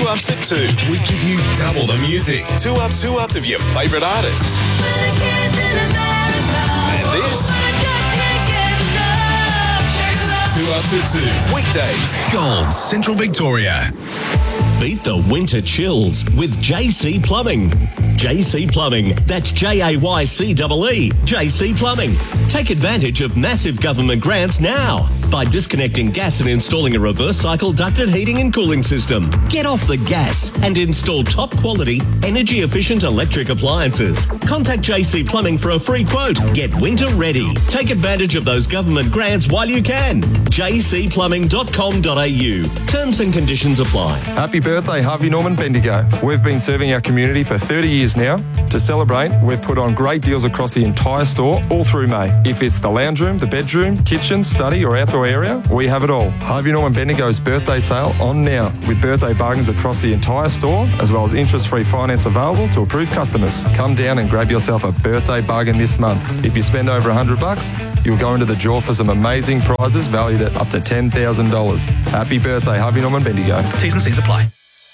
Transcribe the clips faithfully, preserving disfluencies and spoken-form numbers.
Ups at two. We give you double the music. Two Ups, Two Ups of your favourite artists. And this. Two Ups at two. Weekdays. Gold, Central Victoria. Beat the winter chills with J C Plumbing. J C Plumbing, that's J A Y C E E, J C Plumbing. Take advantage of massive government grants now by disconnecting gas and installing a reverse cycle ducted heating and cooling system. Get off the gas and install top quality, energy efficient electric appliances. Contact J C Plumbing for a free quote. Get winter ready. Take advantage of those government grants while you can. j c plumbing dot com dot a u. Terms and conditions apply. Happy birthday, Harvey Norman Bendigo. We've been serving our community for thirty years now. To celebrate, we've put on great deals across the entire store all through May. If it's the lounge room, the bedroom, kitchen, study or outdoor area, we have it all. Harvey Norman Bendigo's birthday sale on now with birthday bargains across the entire store as well as interest-free finance available to approved customers. Come down and grab yourself a birthday bargain this month. If you spend over one hundred bucks, you'll go into the draw for some amazing prizes valued at up to ten thousand dollars. Happy birthday, Harvey Norman Bendigo. T's and C's apply.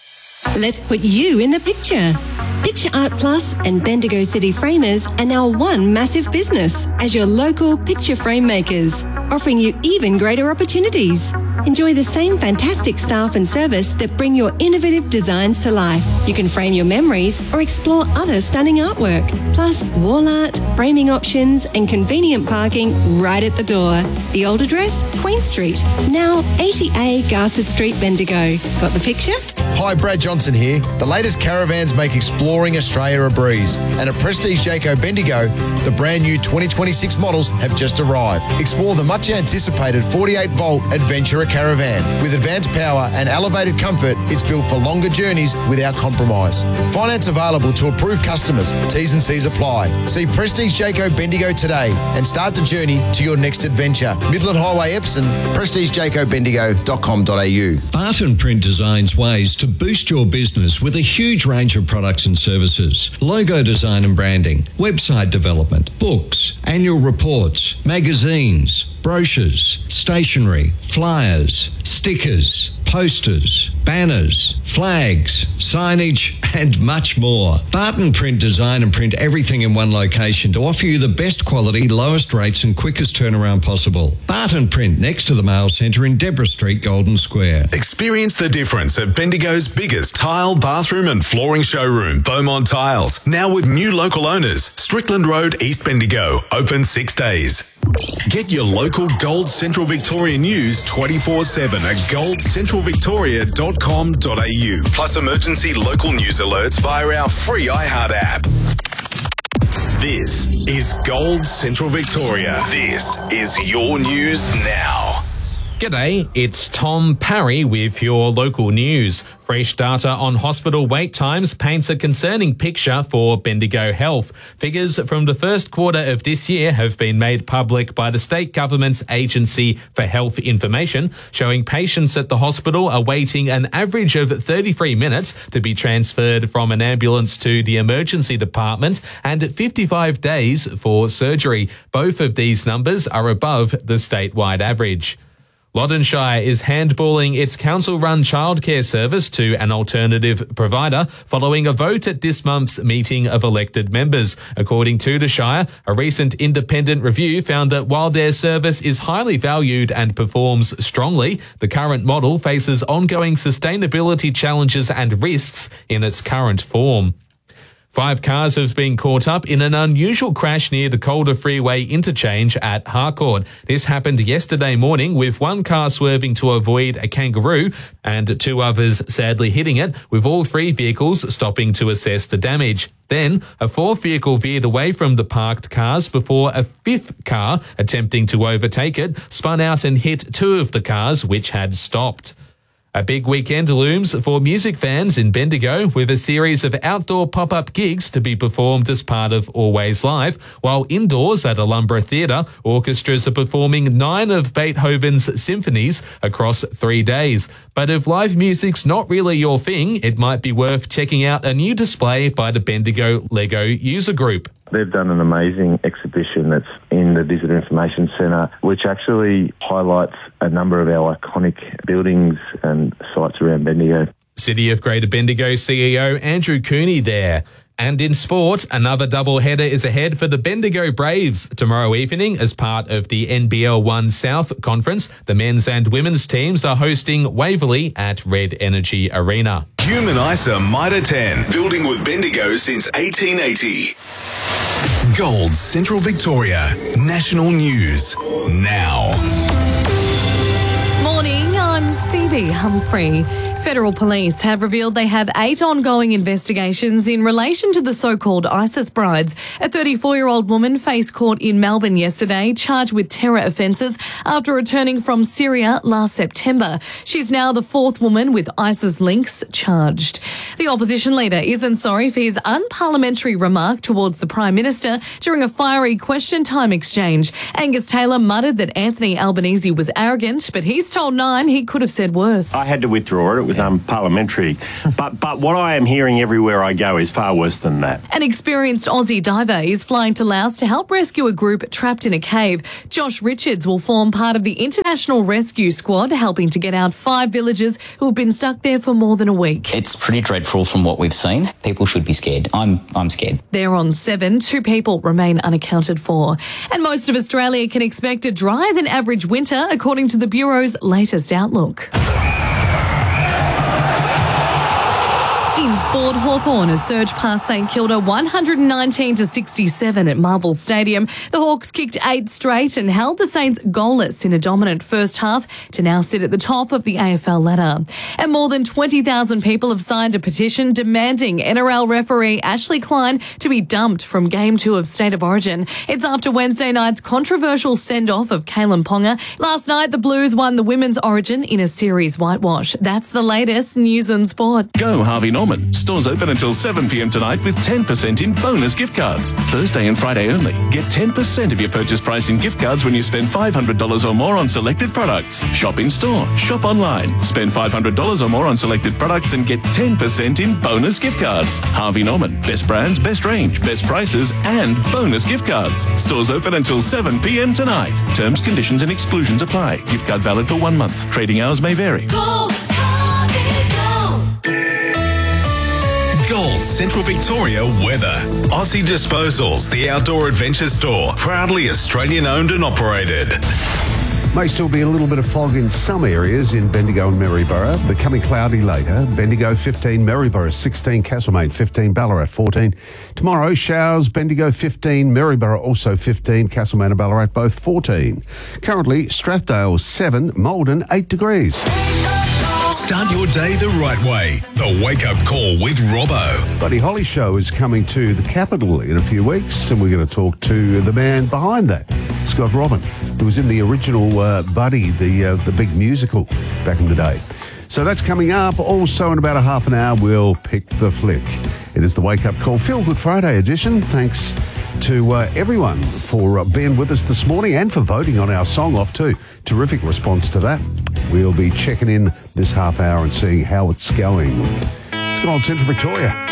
Let's put you in the picture. Picture Art Plus and Bendigo City Framers are now one massive business as your local picture frame makers, offering you even greater opportunities. Enjoy the same fantastic staff and service that bring your innovative designs to life. You can frame your memories or explore other stunning artwork, plus wall art, framing options and convenient parking right at the door. The old address, Queen Street, now eighty A Garsett Street, Bendigo. Got the picture? Hi, Brad Johnson here. The latest caravans make exploring Australia a breeze. And at Prestige Jayco Bendigo, the brand new twenty twenty-six models have just arrived. Explore the much anticipated forty-eight volt Adventurer Caravan. With advanced power and elevated comfort, it's built for longer journeys without compromise. Finance available to approved customers. T's and C's apply. See Prestige Jayco Bendigo today and start the journey to your next adventure. Midland Highway, Epsom, prestige jayco bendigo dot com dot a u. Barton Print designs ways to boost your business with a huge range of products and services. Logo design and branding, website development, books, annual reports, magazines, brochures, stationery, flyers, stickers, posters, banners, flags, signage, and much more. Barton Print design and print everything in one location to offer you the best quality, lowest rates and quickest turnaround possible. Barton Print next to the Mail Centre in Deborah Street, Golden Square. Experience the difference at Bendigo's biggest tile, bathroom and flooring showroom, Beaumont Tiles. Now with new local owners, Strickland Road, East Bendigo, open six days. Get your local Gold Central Victoria news twenty-four seven at gold central victoria dot com dot a u. Plus emergency local news alerts via our free iHeart app. This is Gold Central Victoria. This is your news now. G'day, it's Tom Parry with your local news. Fresh data on hospital wait times paints a concerning picture for Bendigo Health. Figures from the first quarter of this year have been made public by the state government's Agency for Health Information, showing patients at the hospital are waiting an average of thirty-three minutes to be transferred from an ambulance to the emergency department and fifty-five days for surgery. Both of these numbers are above the statewide average. Loddon Shire is handballing its council-run childcare service to an alternative provider following a vote at this month's meeting of elected members. According to the Shire, a recent independent review found that while their service is highly valued and performs strongly, the current model faces ongoing sustainability challenges and risks in its current form. Five cars have been caught up in an unusual crash near the Calder Freeway interchange at Harcourt. This happened yesterday morning with one car swerving to avoid a kangaroo and two others sadly hitting it, with all three vehicles stopping to assess the damage. Then, a fourth vehicle veered away from the parked cars before a fifth car, attempting to overtake it, spun out and hit two of the cars which had stopped. A big weekend looms for music fans in Bendigo, with a series of outdoor pop-up gigs to be performed as part of Always Live, while indoors at Alumbra Theatre, orchestras are performing nine of Beethoven's symphonies across three days. But if live music's not really your thing, it might be worth checking out a new display by the Bendigo Lego User Group. They've done an amazing exhibition that's in the Visitor Information Centre, which actually highlights a number of our iconic buildings and sites around Bendigo. City of Greater Bendigo C E O Andrew Cooney there. And in sport, another doubleheader is ahead for the Bendigo Braves tomorrow evening as part of the N B L one South Conference. The men's and women's teams are hosting Waverley at Red Energy Arena. Human ISA Mitre ten, building with Bendigo since eighteen eighty. Gold Central Victoria, national news now. Morning, I'm Phoebe Humphrey. Federal police have revealed they have eight ongoing investigations in relation to the so-called ISIS brides. A thirty-four-year-old woman faced court in Melbourne yesterday, charged with terror offences after returning from Syria last September. She's now the fourth woman with ISIS links charged. The opposition leader isn't sorry for his unparliamentary remark towards the Prime Minister during a fiery question time exchange. Angus Taylor muttered that Anthony Albanese was arrogant, but he's told Nine he could have said worse. I had to withdraw it. It was unparliamentary. but but what I am hearing everywhere I go is far worse than that. An experienced Aussie diver is flying to Laos to help rescue a group trapped in a cave. Josh Richards will form part of the International Rescue Squad, helping to get out five villagers who have been stuck there for more than a week. It's pretty dreadful from what we've seen. People should be scared. I'm I'm scared. They're on seven. Two people remain unaccounted for. And most of Australia can expect a drier than average winter, according to the Bureau's latest outlook. In sport, Hawthorn has surged past St Kilda one hundred nineteen to sixty-seven at Marvel Stadium. The Hawks kicked eight straight and held the Saints goalless in a dominant first half to now sit at the top of the A F L ladder. And more than twenty thousand people have signed a petition demanding N R L referee Ashley Klein to be dumped from Game two of State of Origin. It's after Wednesday night's controversial send-off of Kalen Ponga. Last night, the Blues won the Women's Origin in a series whitewash. That's the latest news and sport. Go Harvey Norman. Stores open until seven p m tonight with ten percent in bonus gift cards. Thursday and Friday only. Get ten percent of your purchase price in gift cards when you spend five hundred dollars or more on selected products. Shop in store. Shop online. Spend five hundred dollars or more on selected products and get ten percent in bonus gift cards. Harvey Norman. Best brands, best range, best prices and bonus gift cards. Stores open until seven p m tonight. Terms, conditions and exclusions apply. Gift card valid for one month. Trading hours may vary. Gold Central Victoria weather. Aussie Disposals, the outdoor adventure store, proudly Australian owned and operated. May still be a little bit of fog in some areas in Bendigo and Maryborough, becoming cloudy later. Bendigo fifteen, Maryborough sixteen, Castlemaine fifteen, Ballarat fourteen. Tomorrow, showers, Bendigo fifteen, Maryborough also fifteen, Castlemaine and Ballarat both fourteen. Currently, Strathdale seven, Maldon eight degrees. Start your day the right way. The Wake Up Call with Robbo. Buddy Holly Show is coming to the capital in a few weeks, and we're going to talk to the man behind that, Scott Robin, who was in the original uh, Buddy, the uh, the big musical back in the day. So that's coming up. Also, in about a half an hour, we'll pick the flick. It is the Wake Up Call Feel Good Friday edition. Thanks to uh, everyone for uh, being with us this morning and for voting on our song off too. Terrific response to that. We'll be checking in this half hour and seeing how it's going. It's Gold Central Victoria.